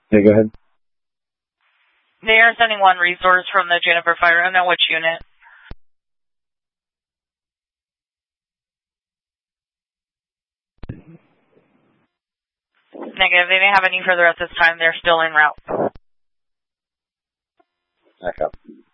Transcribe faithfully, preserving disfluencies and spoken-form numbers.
Yeah, go ahead. They are sending one resource from the Jennifer Fire. I don't know which unit. Negative. They didn't have any further at this time. They're still en route. Back up.